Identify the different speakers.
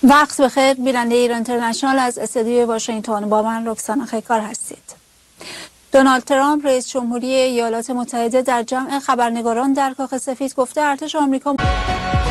Speaker 1: وقت بخیر بیننده ایران اینترنشنال از استودیوی واشنگتن، با من رکسانا خیکار هستید. دونالد ترامپ رئیس جمهوری ایالات متحده در جمع خبرنگاران در کاخ سفید گفته ارتش آمریکا